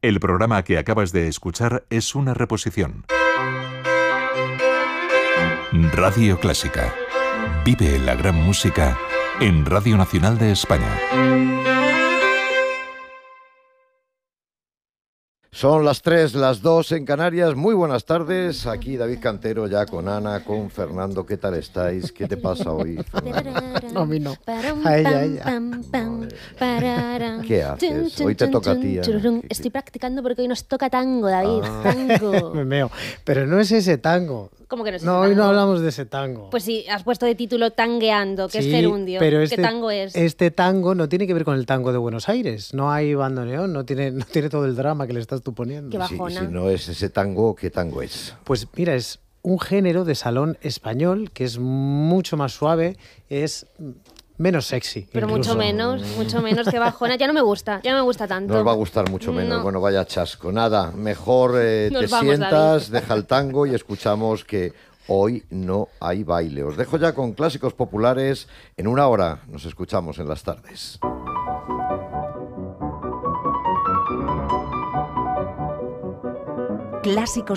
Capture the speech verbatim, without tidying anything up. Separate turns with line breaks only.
El programa que acabas de escuchar es una reposición. Radio Clásica. Vive la gran música en Radio Nacional de España.
Son las tres, las dos en Canarias. Muy buenas tardes. Aquí David Cantero, ya con Ana, con Fernando. ¿Qué tal estáis? ¿Qué te pasa hoy, Fernando?
No, a mí no. A ella, a ella.
¿Qué haces? Hoy te toca a ti, Ana.
Estoy practicando porque hoy nos toca tango, David. Ah. Tango.
Me meo. Pero no es ese tango.
¿Cómo que no es ese
No,
tango?
hoy no hablamos de ese tango.
Pues sí, has puesto de título Tangueando, que
sí,
es gerundio.
Pero
¿Qué
este,
tango es?
Este tango no tiene que ver con el tango de Buenos Aires. No hay bandoneón, no tiene, no tiene todo el drama que le estás tú poniendo.
Qué bajona.
Si, si no es ese tango, ¿qué tango es?
Pues mira, es un género de salón español que es mucho más suave, es menos sexy.
Pero
incluso.
mucho menos, mucho menos que bajona. Ya no me gusta, ya no me gusta tanto.
No os va a gustar mucho menos.
No.
Bueno, vaya chasco. Nada, mejor eh, te
vamos,
sientas,
David.
deja el tango y escuchamos que hoy no hay baile. Os dejo ya con clásicos populares. En una hora nos escuchamos en las tardes.
Clásicos